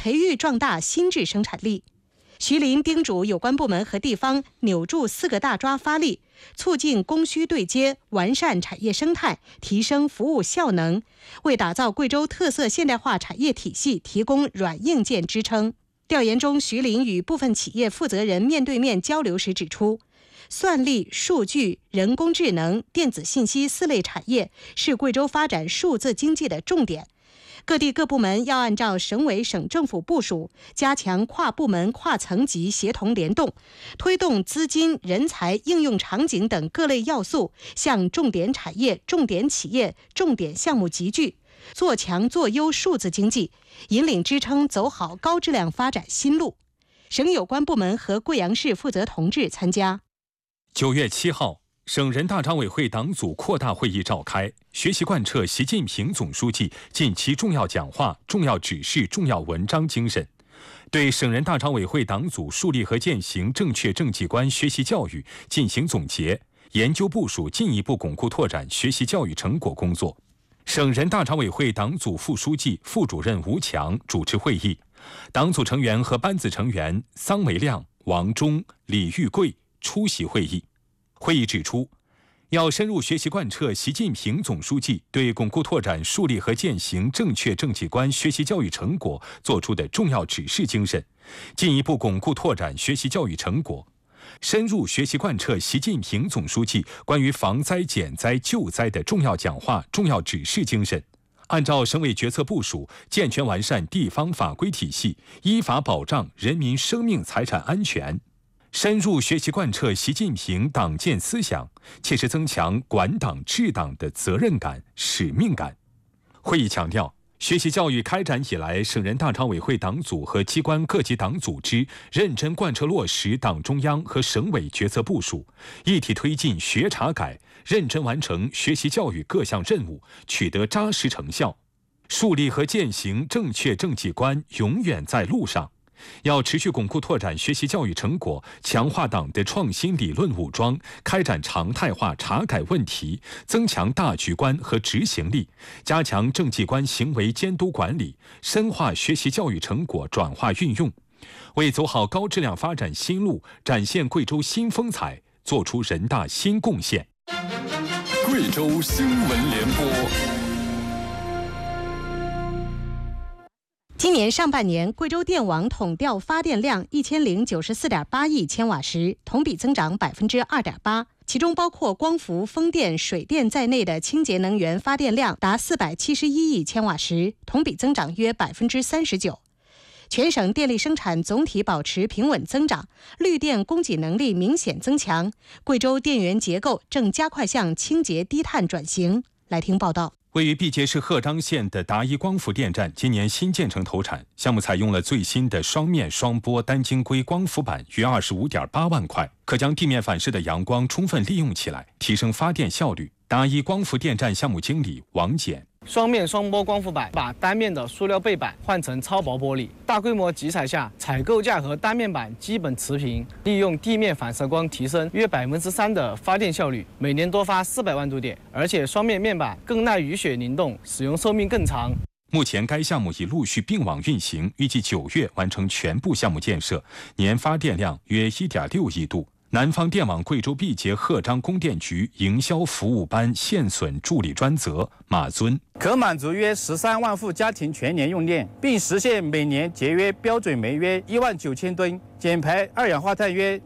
培育壮大新质生产力。徐林叮嘱有关部门和地方扭住4个大抓发力，促进供需对接，完善产业生态，提升服务效能，为打造贵州特色现代化产业体系提供软硬件支撑。调研中，徐林与部分企业负责人面对面交流时指出，算力、数据、人工智能、电子信息4类产业是贵州发展数字经济的重点。各地各部门要按照省委省政府部署，加强跨部门跨层级协同联动，推动资金、人才、应用场景等各类要素向重点产业、重点企业、重点项目集聚，做强做优数字经济，引领支撑走好高质量发展新路。省有关部门和贵阳市负责同志参加。 9月7号，省人大常委会党组扩大会议召开，学习贯彻习近平总书记近期重要讲话、重要指示、重要文章精神，对省人大常委会党组树立和践行正确政绩观学习教育进行总结，研究部署进一步巩固拓展学习教育成果工作。省人大常委会党组副书记、副主任吴强主持会议，党组成员和班子成员桑维亮、王忠、李玉贵出席会议。会议指出，要深入学习贯彻习近平总书记对巩固拓展树立和践行正确政绩观学习教育成果作出的重要指示精神，进一步巩固拓展学习教育成果，深入学习贯彻习近平总书记关于防灾减灾救灾的重要讲话、重要指示精神，按照省委决策部署，健全完善地方法规体系，依法保障人民生命财产安全，深入学习贯彻习近平党建思想，切实增强管党治党的责任感、使命感。会议强调，学习教育开展以来，省人大常委会党组和机关各级党组织认真贯彻落实党中央和省委决策部署，一体推进学查改，认真完成学习教育各项任务，取得扎实成效。树立和践行正确政绩观永远在路上。要持续巩固拓展学习教育成果，强化党的创新理论武装，开展常态化查改问题，增强大局观和执行力，加强政绩观行为监督管理，深化学习教育成果转化运用，为走好高质量发展新路，展现贵州新风采，做出人大新贡献。 贵州新闻联播。 今年上半年，贵州电网统调发电量1094.8亿千瓦时，同比增长2.8%，其中包括光伏、风电、水电在内的清洁能源发电量达471亿千瓦时，同比增长约39%。全省电力生产总体保持平稳增长，绿电供给能力明显增强，贵州电源结构正加快向清洁低碳转型。来听报道。 位于毕节市鹤章县的达一光伏电站今年新建成投产，项目采用了最新的双面双波单晶硅光伏板，约25.8万块，可将地面反射的阳光充分利用起来，提升发电效率。达一光伏电站项目经理王简： 双面双波光伏板把单面的塑料背板换成超薄玻璃，大规模集采下，采购价和单面板基本持平，利用地面反射光提升约3%的发电效率，每年多发400万度电，而且双面面板更耐雨雪凝冻，使用寿命更长。 目前该项目已陆续并网运行，预计9月完成全部项目建设，年发电量约1.6亿度。南方电网贵州毕节鹤章供电局营销服务班线损助理专责马尊： 可满足约13万户家庭全年用电，并实现每年节约标准煤约19000吨，减排二氧化碳约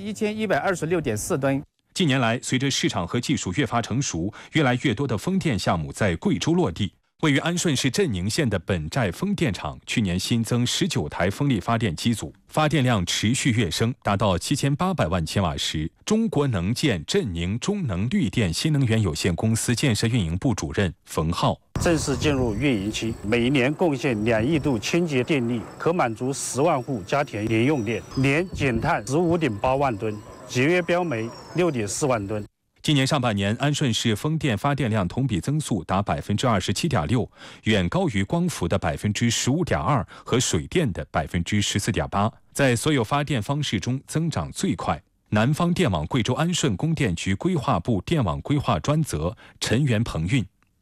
51126.4吨。 近年来，随着市场和技术越发成熟，越来越多的风电项目在贵州落地。位于安顺市镇宁县的本寨风电场去年新增19台风力发电机组，发电量持续跃升，达到7800万千瓦时。中国能建镇宁中能绿电新能源有限公司建设运营部主任冯浩： 正式进入运营期，每一年贡献2亿度清洁电力，可满足10万户家庭年用电，年减碳15.8万吨，节约标煤6.4万吨。 今年上半年，安顺市风电发电量同比增速达27.6%，远高于光伏的15.2%和水电的14.8%，在所有发电方式中增长最快。南方电网贵州安顺供电局规划部电网规划专责陈元鹏运：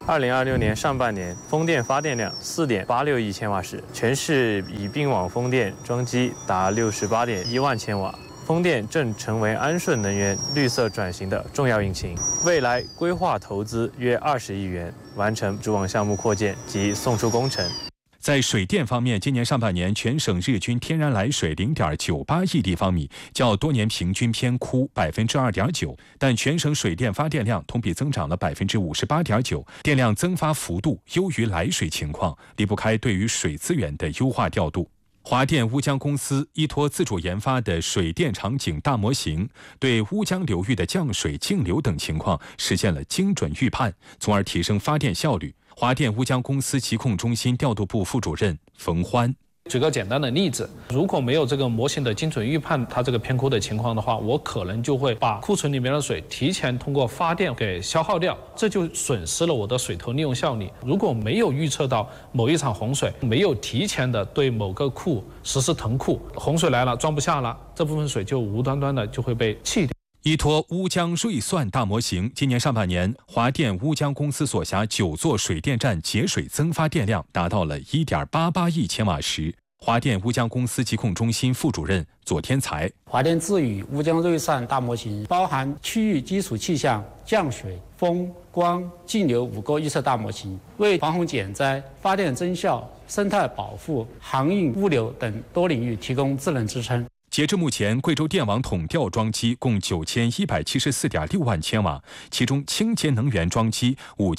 2026年上半年，风电发电量4.86亿千瓦时，全市已并网风电装机达68.1万千瓦。风电正成为安顺能源绿色转型的重要引擎，未来规划投资约20亿元，完成主网项目扩建及送出工程。 在水电方面，今年上半年全省日均天然来水0.98亿立方米，较多年平均偏枯2.9%，但全省水电发电量同比增长了58.9%，电量增发幅度优于来水情况，离不开对于水资源的优化调度。华电乌江公司依托自主研发的水电场景大模型，对乌江流域的降水、径流等情况实现了精准预判，从而提升发电效率。华电乌江公司疾控中心调度部副主任冯欢。 举个简单的例子，如果没有这个模型的精准预判它这个偏枯的情况的话，我可能就会把库存里面的水提前通过发电给消耗掉，这就损失了我的水头利用效率。如果没有预测到某一场洪水，没有提前的对某个库实施腾库，洪水来了装不下了，这部分水就无端端的就会被弃掉。 依托乌江瑞算大模型，今年上半年，华电乌江公司所辖9座水电站节水增发电量达到了1.88亿千瓦时。华电乌江公司疾控中心副主任左天才， 华电智宇乌江瑞算大模型包含区域基础气象、降水、风、光、径流5个预测大模型，为防洪减灾、发电增效、生态保护、航运物流等多领域提供智能支撑。 截至目前，贵州电网统调装机共9174.6万千瓦，其中清洁能源装机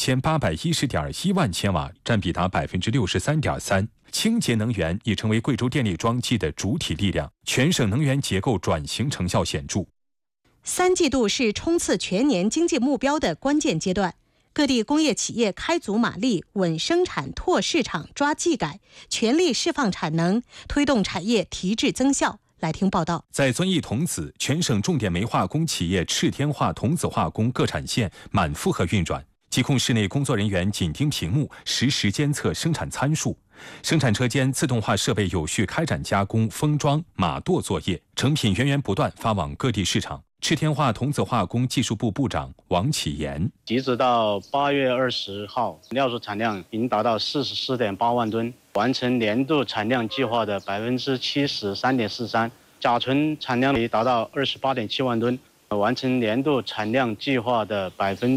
5810.1万千瓦，占比达63.3%。清洁能源已成为贵州电力装机的主体力量，全省能源结构转型成效显著。 3季度是冲刺全年经济目标的关键阶段，各地工业企业开足马力，稳生产、拓市场、抓技改，全力释放产能，推动产业提质增效。来听报道。 在遵义桐梓，全省重点煤化工企业赤天化桐梓化工各产线满负荷运转，疾控室内工作人员紧盯屏幕，实时监测生产参数。生产车间自动化设备有序开展加工、封装、码垛作业，成品源源不断发往各地市场。赤天化桐梓化工技术部部长王启言， 截止到8月20号，料素产量已经达到44.8万吨，完成年度产量计划的73.43%，甲醇产量已达到28.7万吨，完成年度产量计划的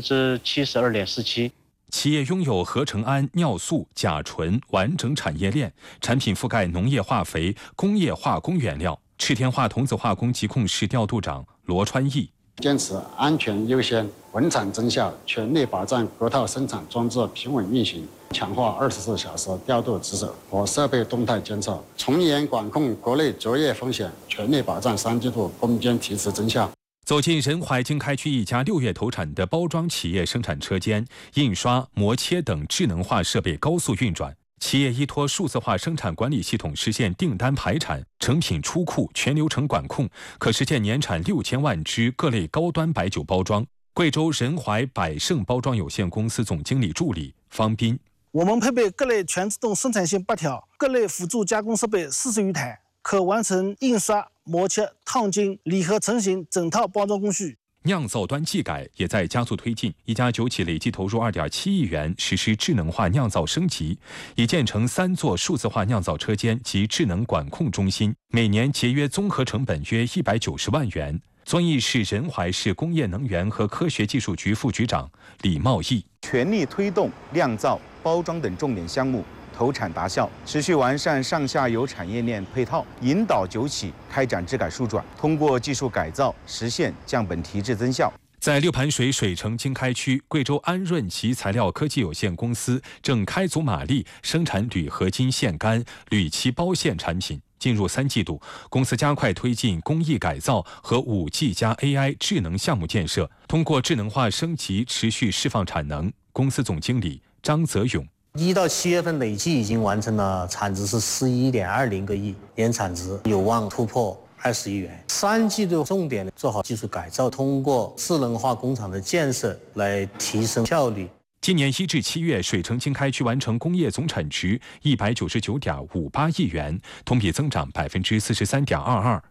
72.47%。 企业拥有合成氨、尿素、甲醇完整产业链，产品覆盖农业化肥、工业化工原料。赤天化桐梓化工疾控室调度长罗川义， 坚持安全优先、稳产增效，全力保障各套生产装置平稳运行，强化24小时调度值守和设备动态监测，从严管控国内作业风险，全力保障3季度攻坚提质增效。 走进仁怀经开区一家6月投产的包装企业生产车间，印刷、磨切等智能化设备高速运转。企业依托数字化生产管理系统实现订单排产、成品出库全流程管控，可实现年产6000万只各类高端白酒包装。贵州仁怀百盛包装有限公司总经理助理方斌， 我们配备各类全自动生产线8条，各类辅助加工设备40余台，可完成印刷、磨切、烫金、礼盒成型整套包装工序。 酿造端技改也在加速推进，一家酒企累计投入2.7亿元实施智能化酿造升级，已建成3座数字化酿造车间及智能管控中心，每年节约综合成本约190万元。遵义市仁怀市工业能源和科学技术局副局长李茂义， 全力推动酿造、包装等重点项目投产达效，持续完善上下游产业链配套，引导酒企开展质改数转，通过技术改造实现降本提质增效。 在六盘水水城经开区，贵州安润集材料科技有限公司正开足马力生产铝合金线杆、铝漆包线产品。进入3季度，公司加快推进工艺改造和5G 加 AI 智能项目建设，通过智能化升级持续释放产能。公司总经理张泽勇 ，1到7月份累计已经完成了产值是11.20个亿，年产值有望突破20亿元。3季度重点做好技术改造，通过智能化工厂的建设来提升效率。 今年1至7月，水城经开区完成工业总产值199.58亿元，同比增长43.22%。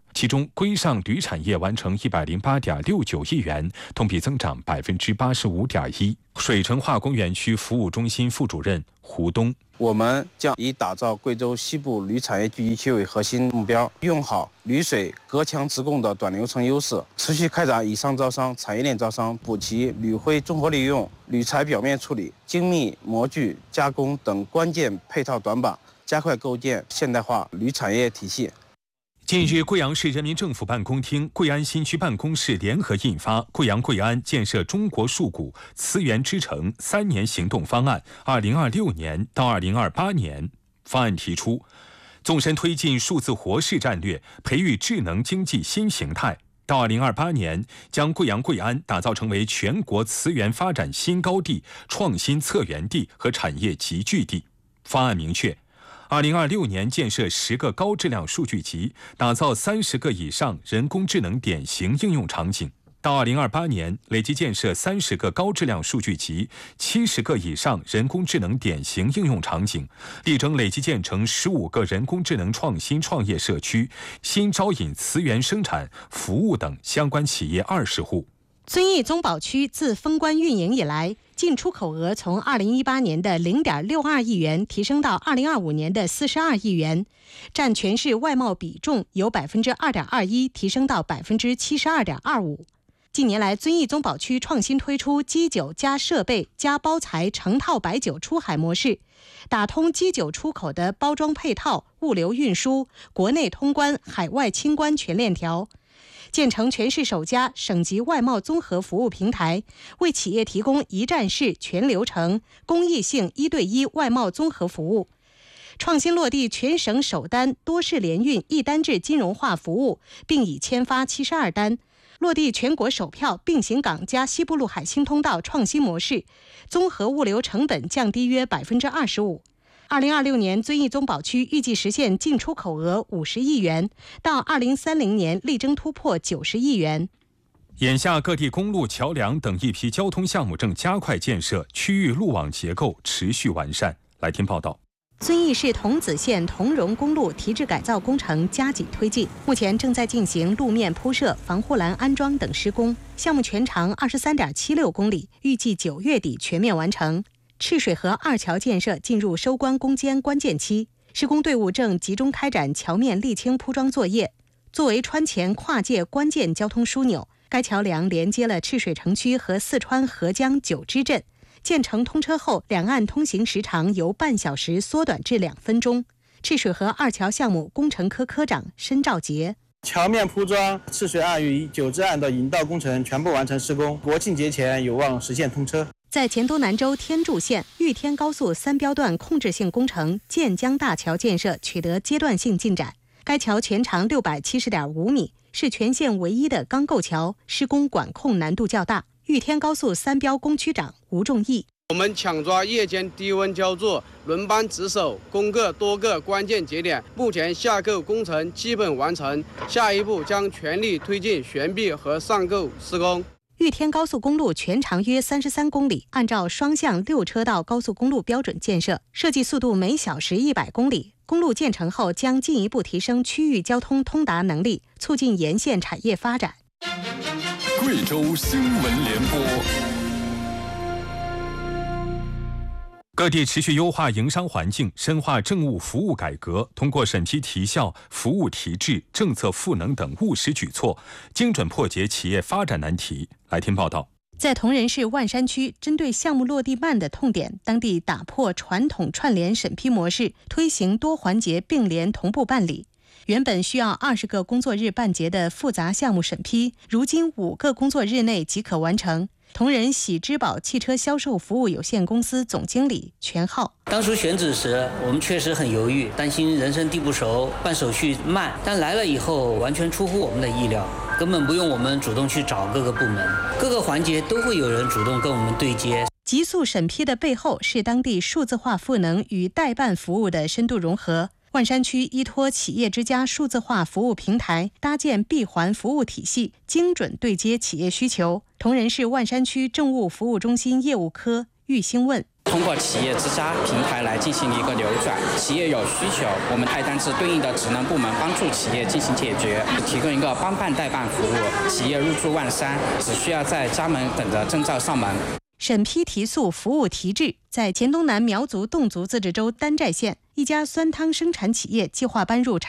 其中规上铝产业完成108.69亿元，同比增长85.1%。水城化工园区服务中心副主任胡东： 我们将以打造贵州西部铝产业聚集区为核心目标，用好铝水隔墙直供的短流程优势，持续开展以上招商、产业链招商，补齐铝灰综合利用、铝材表面处理、精密模具加工等关键配套短板，加快构建现代化铝产业体系。 近日，贵阳市人民政府办公厅、贵安新区办公室联合印发《贵阳贵安建设中国数股磁源之城3年行动方案 （2026年到2028年）》。方案提出，纵深推进数字活市战略，培育智能经济新形态。到2028年，将贵阳贵安打造成为全国磁源发展新高地、创新策源地和产业集聚地。方案明确，2026年建设10个高质量数据集，打造30个以上人工智能典型应用场景。到2028年，累计建设30个高质量数据集，70个以上人工智能典型应用场景，力争累计建成15个人工智能创新创业社区，新招引磁源生产、服务等相关企业20户。 遵义宗保区自封关运营以来，进出口额从2018年的0.62亿元提升到2025年的42亿元，占全市外贸比重由2.21%提升到72.25%。近年来，遵义宗保区创新推出基酒加设备加包材成套白酒出海模式，打通基酒出口的包装配套、物流运输、国内通关、海外清关全链条，建成全市首家省级外贸综合服务平台，为企业提供一站式全流程、公益性1对1外贸综合服务。创新落地全省首单多式联运一单制金融化服务，并已签发72单。落地全国首票并行港加西部陆海新通道创新模式，综合物流成本降低约25%。2026年，遵义宗保区预计实现进出口额50亿元，到2030年力争突破90亿元。 眼下，各地公路、桥梁等一批交通项目正加快建设，区域路网结构持续完善。来听报道。 遵义市桐梓县桐荣公路提质改造工程加紧推进，目前正在进行路面铺设、防护栏安装等施工。项目全长23.76公里，预计9月底全面完成。赤水河2桥建设进入收官攻坚关键期，施工队伍正集中开展桥面沥青铺装作业。作为川黔跨界关键交通枢纽，该桥梁连接了赤水城区和四川合江9支镇。建成通车后，两岸通行时长由半小时缩短至2分钟。赤水河2桥项目工程科科长申兆杰： 桥面铺装赤水2与9支岸的引道工程全部完成施工，国庆节前有望实现通车。 在黔东南州天柱县玉天高速3标段控制性工程建江大桥建设取得阶段性进展。该桥全长670.5米，是全县唯一的钢构桥，施工管控难度较大。玉天高速3标工区长吴仲义： 我们抢抓夜间低温浇筑，轮班值守，攻克多个关键节点。目前下构工程基本完成，下一步将全力推进悬臂和上构施工。 玉天高速公路全长约33公里，按照双向6车道高速公路标准建设，设计速度每小时100公里。公路建成后，将进一步提升区域交通通达能力，促进沿线产业发展。 贵州新闻联播。 各地持续优化营商环境，深化政务服务改革，通过审批提效、服务提质、政策赋能等务实举措，精准破解企业发展难题。来听报道。 在铜仁市万山区，针对项目落地慢的痛点，当地打破传统串联审批模式，推行多环节并联同步办理。原本需要20个工作日办结的复杂项目审批，如今5个工作日内即可完成。铜仁喜之宝汽车销售服务有限公司总经理全浩： 当初选址时，我们确实很犹豫，担心人生地不熟，办手续慢。但来了以后，完全出乎我们的意料，根本不用我们主动去找各个部门，各个环节都会有人主动跟我们对接。 急速审批的背后是当地数字化赋能与代办服务的深度融合。万山区依托企业之家数字化服务平台，搭建闭环服务体系，精准对接企业需求。铜仁市万山区政务服务中心业务科玉兴问： 通过企业之家平台来进行一个流转，企业有需求，我们派单至对应的职能部门帮助企业进行解决，提供一个帮办代办服务。企业入驻万山，只需要在家门等着证照上门。 审批提速服务提质，在黔东南苗族侗族自治州丹寨县，一家酸汤生产企业计划搬入